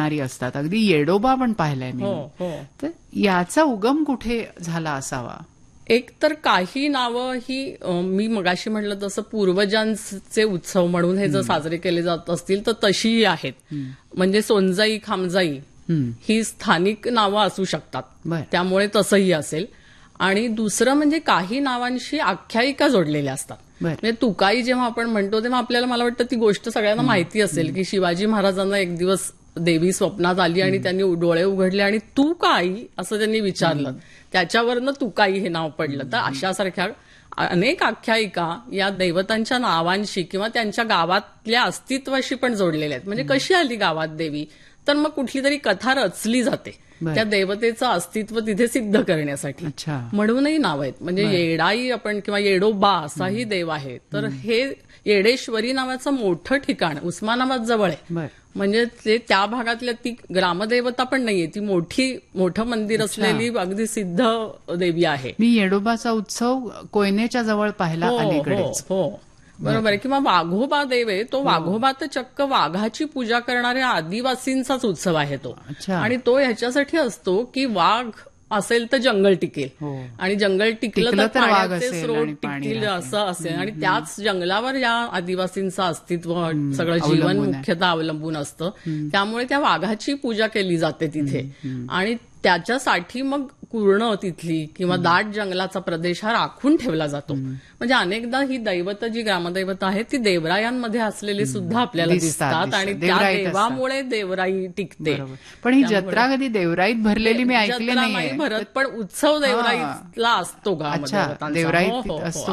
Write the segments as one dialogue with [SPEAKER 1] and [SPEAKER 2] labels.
[SPEAKER 1] करणारी असतात. अगदी येडोबा पण पाहिलाय मी. तर याचा उगम कुठे झाला असावा?
[SPEAKER 2] एक तर काही नावं ही मी मगाशी म्हटलं तसं पूर्वजांचे उत्सव म्हणून हे जर साजरे केले जात असतील तर तशीही आहेत. म्हणजे सोनजाई, खामजाई ही स्थानिक नावं असू शकतात, त्यामुळे तसंही असेल. आणि दुसरं म्हणजे काही नावांशी आख्यायिका जोडलेल्या असतात. म्हणजे तुकाई जेव्हा आपण म्हणतो तेव्हा आपल्याला, मला वाटतं ती गोष्ट सगळ्यांना माहिती असेल की शिवाजी महाराजांना एक दिवस देवी स्वप्नात आली आणि त्यांनी डोळे उघडले आणि तू काय असं त्यांनी विचारलं, त्याच्यावरनं तुकाई हे नाव पडलं. तर अशासारख्या अनेक आख्यायिका या दैवतांच्या नावांशी किंवा त्यांच्या गावातल्या अस्तित्वाशी पण जोडलेल्या आहेत. म्हणजे कशी आली गावात देवी, तर मग कुठली तरी कथा रचली जाते त्या देवतेचं अस्तित्व तिथे सिद्ध करण्यासाठी, म्हणूनही नाव आहेत. म्हणजे येडाई आपण किंवा येडोबा असाही देव आहे. तर हे येडेश्वरी नावाचं मोठं ठिकाण उस्मानाबाद जवळ आहे. म्हणजे ते त्या भागातल्या ती ग्रामदेवता पण नाहीये, ती मोठं मंदिर असलेली अगदी सिद्ध देवी आहे.
[SPEAKER 1] मी येडोबाचा उत्सव कोयनेच्या जवळ पाहिला अलीकडेच.
[SPEAKER 2] हो बरोबर आहे. किंवा वाघोबा देव आहे तो. वाघोबा तर चक्क वाघाची पूजा करणाऱ्या आदिवासींचाच उत्सव आहे तो. आणि तो ह्याच्यासाठी असतो की वाघ असेल तर जंगल टिकेल, आणि जंगल टिकलं तर पाण्याचे स्रोत टिकतील असं असेल. आणि त्याच जंगलावर या आदिवासींचं अस्तित्व, सगळं जीवन मुख्यतः अवलंबून असतं. त्यामुळे त्या वाघाची पूजा केली जाते तिथे. आणि त्याच्यासाठी मग पूर्ण तिथली किंवा दाट जंगलाचा प्रदेश हा राखून ठेवला जातो. म्हणजे अनेकदा ही दैवत जी ग्रामदैवत आहे ती देवरायांमध्ये असलेली सुद्धा आपल्याला दिसतात आणि त्या देवामुळे देवराई टिकते.
[SPEAKER 1] पण ही जत्रा कधी देवराईत भरलेली मी ऐकली नाही
[SPEAKER 2] भरत, पण उत्सव देवराईतला असतो.
[SPEAKER 1] देवराईत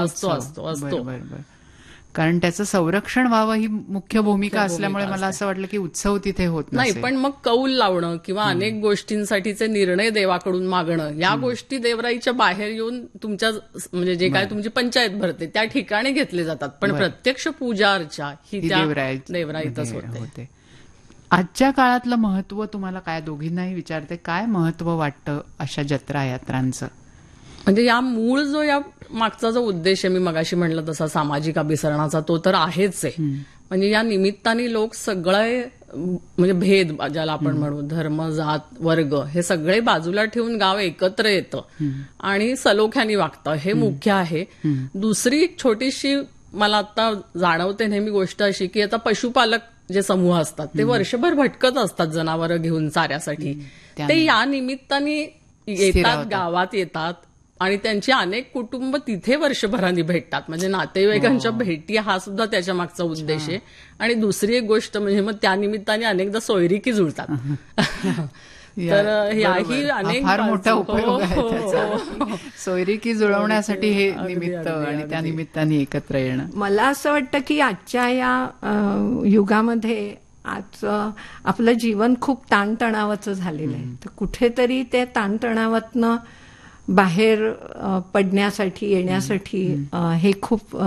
[SPEAKER 1] असतो. कारण त्याचं संरक्षण व्हावं ही मुख्य भूमिका असल्यामुळे मला असं वाटलं की उत्सव तिथे होत
[SPEAKER 2] नाही. पण मग कौल लावणं किंवा अनेक गोष्टींसाठीचे निर्णय देवाकडून मागणं, या गोष्टी देवराईच्या बाहेर येऊन तुमच्या म्हणजे जे काय तुमची पंचायत भरते त्या ठिकाणी घेतले जातात. पण प्रत्यक्ष पूजा अर्चा ही त्या देवराईतच होते.
[SPEAKER 1] आजच्या काळातलं महत्व तुम्हाला काय, दोघींनाही विचारते, काय महत्व वाटतं अशा जत्रा यात्रांचं?
[SPEAKER 2] म्हणजे या मूळ जो या मागचा जो उद्देश आहे मी मगाशी म्हणलं तसा सामाजिक अभिसरणाचा, तो तर आहेच आहे. म्हणजे या निमित्ताने लोक सगळे म्हणजे भेद ज्याला आपण म्हणू, धर्म, जात, वर्ग हे सगळे बाजूला ठेवून गाव एकत्र येतं आणि सलोख्याने वागतं, हे मुख्य आहे. दुसरी एक छोटीशी मला आता जाणवते नेहमी गोष्ट अशी की आता पशुपालक जे समूह असतात ते वर्षभर भटकत असतात जनावरं घेऊन चाऱ्यासाठी. ते या निमित्ताने येतात, गावात येतात आणि त्यांची अनेक कुटुंब तिथे वर्षभराने भेटतात. म्हणजे नातेवाईकांच्या भेटी हा सुद्धा त्याच्या मागचा उद्देश आहे. आणि दुसरी एक गोष्ट म्हणजे मग त्या निमित्ताने अनेकदा सोयरिकी जुळतात. तर याही अनेक
[SPEAKER 1] फार मोठा उपयोग आहे त्याचा. सोयरिकी जुळवण्यासाठी हे निमित्त आणि त्या निमित्ताने एकत्र येणं.
[SPEAKER 3] मला असं वाटतं की आजच्या या युगामध्ये आज आपलं जीवन खूप ताणतणावाचं झालेलं आहे. तर कुठेतरी त्या ताणतणावातनं बाहेर पडण्यासाठी, येण्यासाठी हे खूप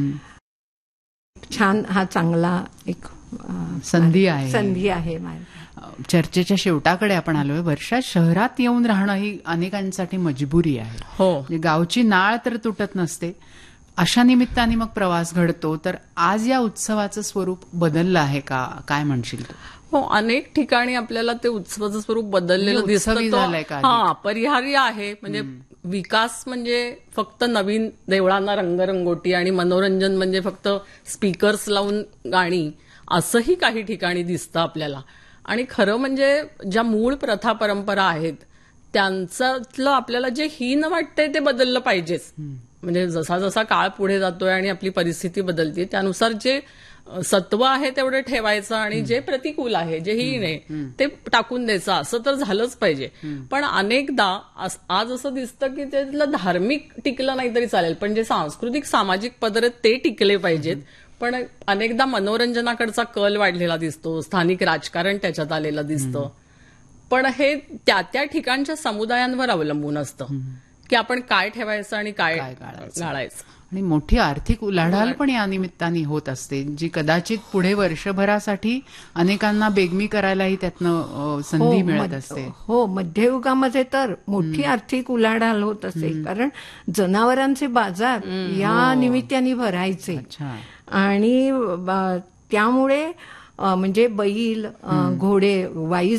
[SPEAKER 3] छान, हा चांगला एक
[SPEAKER 1] संधी
[SPEAKER 3] आहे.
[SPEAKER 1] चर्चेच्या शेवटाकडे आपण आलोय. वर्षा, शहरात येऊन राहणं ही अनेकांसाठी मजबुरी आहे. गावची नाळ तर तुटत नसते. अशा निमित्ताने मग प्रवास घडतो. तर आज या उत्सवाचं स्वरूप बदललं आहे का, काय म्हणशील तू?
[SPEAKER 2] हो, अनेक ठिकाणी आपल्याला ते उत्सवाचं स्वरूप बदललेलं दिसतं. अपरिहार्य आहे. म्हणजे विकास म्हणजे फक्त नवीन देवळांना रंगरंगोटी आणि मनोरंजन म्हणजे फक्त स्पीकर्स लावून गाणी, असंही काही ठिकाणी दिसतं आपल्याला. आणि खरं म्हणजे ज्या मूळ प्रथा परंपरा आहेत त्यांच्यातलं आपल्याला जे हीन वाटतंय ते बदललं पाहिजेच. म्हणजे जसा जसा काळ पुढे जातोय आणि आपली परिस्थिती बदलते त्यानुसार जे सत्व आहे तेवढं ठेवायचं आणि जे प्रतिकूल आहे, जे हीन आहे ते टाकून द्यायचं, असं तर झालंच पाहिजे. पण अनेकदा आज असं दिसतं की त्यातलं धार्मिक टिकलं नाही तरी चालेल, पण जे सांस्कृतिक सामाजिक पदर आहेत ते टिकले पाहिजेत. पण अनेकदा मनोरंजनाकडचा कल वाढलेला दिसतो, स्थानिक राजकारण त्याच्यात आलेलं दिसतं. पण हे त्या त्या ठिकाणच्या समुदायांवर अवलंबून असतं की आपण काय ठेवायचं आणि काय गाळायचं.
[SPEAKER 1] आणि मोठी आर्थिक उलाढाल पण या निमित्ताने होत असते, जी कदाचित पुढे वर्षभरासाठी अनेकांना बेगमी करायलाही त्यातनं संधी मिळत असते.
[SPEAKER 3] हो, मध्ययुगामध्ये तर मोठी आर्थिक उलाढाल होत असते, कारण जनावरांचे बाजार या निमित्ताने भरायचे. आणि त्यामुळे म्हणजे बैल, घोडे, वाईज